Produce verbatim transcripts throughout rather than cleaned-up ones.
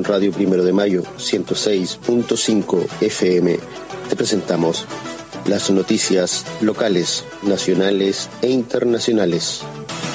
en Radio Primero de Mayo ciento seis punto cinco F M te presentamos las noticias locales, nacionales e internacionales.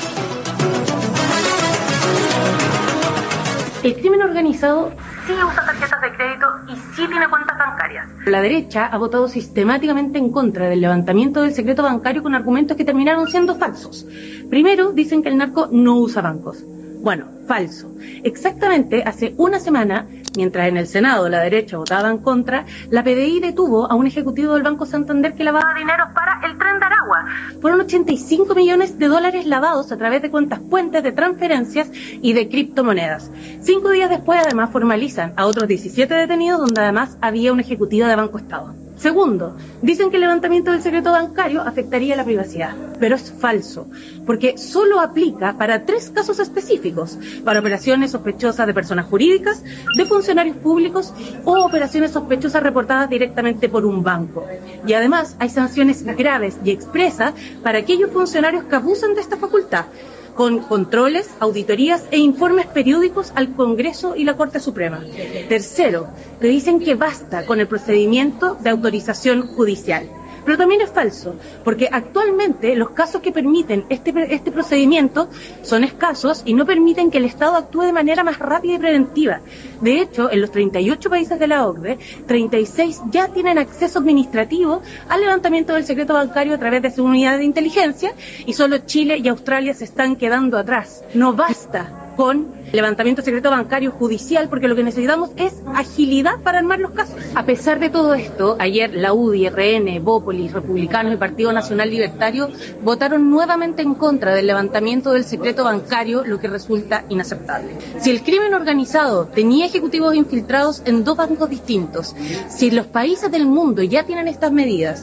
El crimen organizado sí usa tarjetas de crédito y sí tiene cuentas bancarias. La derecha ha votado sistemáticamente en contra del levantamiento del secreto bancario con argumentos que terminaron siendo falsos. Primero, dicen que el narco no usa bancos. Bueno, falso. Exactamente hace una semana, mientras en el Senado la derecha votaba en contra, la P D I detuvo a un ejecutivo del Banco Santander que lavaba dinero para el Tren de Aragua. Fueron ochenta y cinco millones de dólares lavados a través de cuentas puentes de transferencias y de criptomonedas. Cinco días después, además, formalizan a otros diecisiete detenidos, donde además había un ejecutivo de Banco Estado. Segundo, dicen que el levantamiento del secreto bancario afectaría la privacidad, pero es falso, porque solo aplica para tres casos específicos, para operaciones sospechosas de personas jurídicas, de funcionarios públicos o operaciones sospechosas reportadas directamente por un banco. Y además hay sanciones graves y expresas para aquellos funcionarios que abusan de esta facultad, con controles, auditorías e informes periódicos al Congreso y la Corte Suprema. Tercero, te dicen que basta con el procedimiento de autorización judicial. Pero también es falso, porque actualmente los casos que permiten este, este procedimiento son escasos y no permiten que el Estado actúe de manera más rápida y preventiva. De hecho, en los treinta y ocho países de la O C D E, treinta y seis ya tienen acceso administrativo al levantamiento del secreto bancario a través de su unidad de inteligencia y solo Chile y Australia se están quedando atrás. No basta con levantamiento secreto bancario judicial, porque lo que necesitamos es agilidad para armar los casos. A pesar de todo esto, ayer la U D I, R N, Bópolis, Republicanos y Partido Nacional Libertario votaron nuevamente en contra del levantamiento del secreto bancario, lo que resulta inaceptable. Si el crimen organizado tenía ejecutivos infiltrados en dos bancos distintos, si los países del mundo ya tienen estas medidas,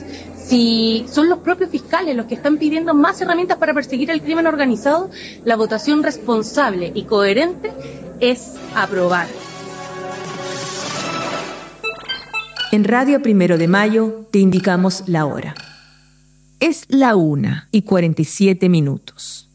si son los propios fiscales los que están pidiendo más herramientas para perseguir el crimen organizado, la votación responsable y coherente es aprobar. En Radio Primero de Mayo te indicamos la hora. Es la una y cuarenta y siete minutos.